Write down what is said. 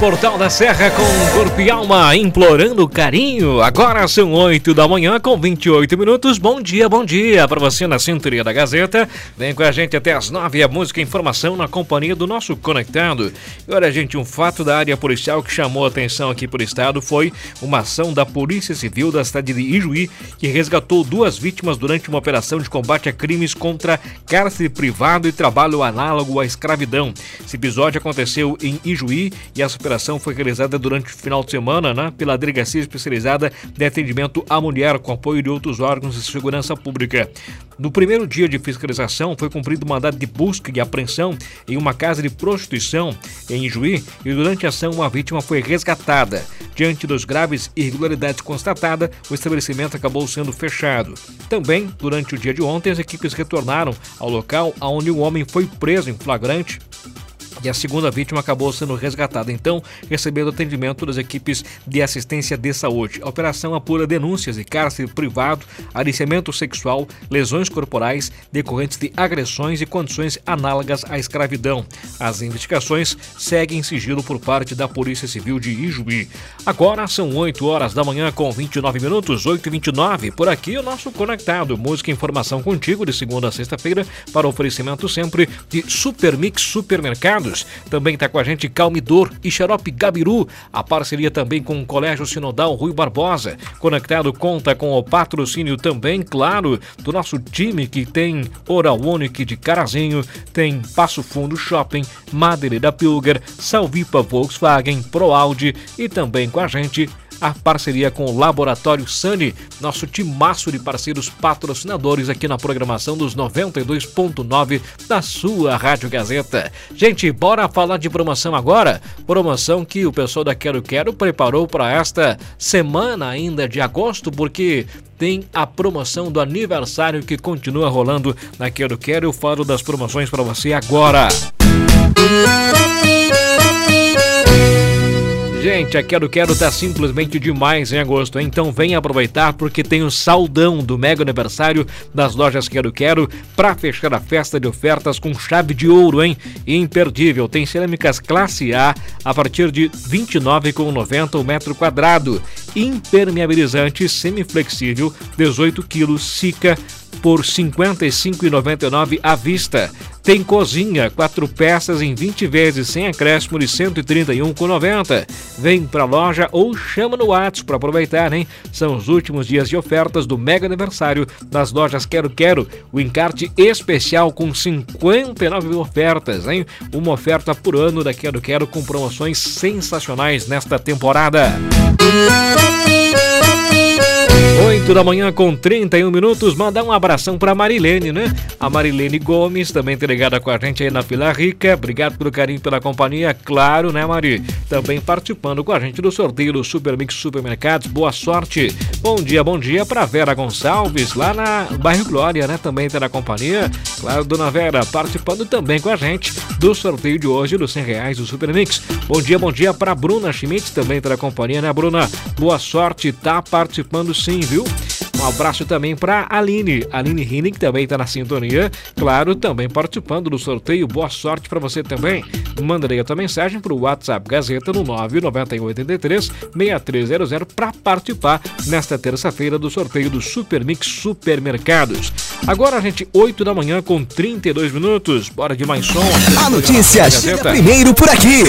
Portal da Serra com corpo e alma implorando carinho. Agora são 8 da manhã com 28 minutos. Bom dia para você na sintonia da Gazeta. Vem com a gente até as 9, a música e informação na companhia do nosso Conectado. E olha, gente, um fato da área policial que chamou a atenção aqui por estado foi uma ação da Polícia Civil da cidade de Ijuí, que resgatou 2 vítimas durante uma operação de combate a crimes contra cárcere privado e trabalho análogo à escravidão. Esse episódio aconteceu em Ijuí e essa operação foi realizada durante o final de semana, pela Delegacia Especializada de Atendimento à Mulher, com apoio de outros órgãos de segurança pública. No primeiro dia de fiscalização, foi cumprido mandado de busca e apreensão em uma casa de prostituição em Ijuí e durante a ação uma vítima foi resgatada. Diante das graves irregularidades constatadas, o estabelecimento acabou sendo fechado. Também, durante o dia de ontem, as equipes retornaram ao local onde um homem foi preso em flagrante e a segunda vítima acabou sendo resgatada, então recebendo atendimento das equipes de assistência de saúde. A operação apura denúncias de cárcere privado, aliciamento sexual, lesões corporais decorrentes de agressões e condições análogas à escravidão. As investigações seguem em sigilo por parte da Polícia Civil de Ijuí. Agora são 8 horas da manhã com 29 minutos, 8h29. Por aqui o nosso Conectado, música e informação contigo de segunda a sexta-feira para oferecimento sempre de Super Mix Supermercados. Também está com a gente Calmidor e Xarope Gabiru, a parceria também com o Colégio Sinodal Rui Barbosa. Conectado conta com o patrocínio também, claro, do nosso time que tem Oral Unique de Carazinho, tem Passo Fundo Shopping, Madeireira Pilger, Salvipa Volkswagen, ProAuди e também com a gente a parceria com o Laboratório Sani, nosso timaço de parceiros patrocinadores aqui na programação dos 92.9 da sua Rádio Gazeta. Gente, bora falar de promoção agora? Promoção que o pessoal da Quero Quero preparou para esta semana ainda de agosto, porque tem a promoção do aniversário que continua rolando na Quero Quero. Eu falo das promoções para você agora. Gente, a Quero Quero tá simplesmente demais em agosto, hein? Então vem aproveitar porque tem o saldão do mega aniversário das lojas Quero Quero para fechar a festa de ofertas com chave de ouro, hein? Imperdível, tem cerâmicas classe A partir de R$ 29,90 o metro quadrado, impermeabilizante semiflexível 18 kg Sica por R$ 55,99 à vista. Tem cozinha, 4 peças em 20 vezes sem acréscimo de R$ 131,90. Vem pra loja ou chama no WhatsApp para aproveitar, hein? São os últimos dias de ofertas do mega aniversário das lojas Quero Quero. O encarte especial com 59 ofertas, hein? Uma oferta por ano da Quero Quero com promoções sensacionais nesta temporada. 8 da manhã com 31 minutos, mandar um abração pra Marilene, A Marilene Gomes, também tá ligada com a gente aí na Vila Rica. Obrigado pelo carinho, pela companhia, claro, Mari? Também participando com a gente do sorteio do Super Mix Supermercados. Boa sorte. Bom dia pra Vera Gonçalves, lá na bairro Glória, Também tá na companhia. Claro, dona Vera, participando também com a gente do sorteio de hoje dos R$100 do Super Mix. Bom dia pra Bruna Schmidt, também tá na companhia, Bruna? Boa sorte, tá participando sim, viu? Um abraço também para Aline Rini, que também está na sintonia, claro, também participando do sorteio. Boa sorte para você também. Manda aí a tua mensagem para o WhatsApp Gazeta no 99183-6300 para participar nesta terça-feira do sorteio do Super Mix Supermercados. Agora, gente, 8 da manhã com 32 minutos. Bora de mais som. A notícia chega primeiro por aqui.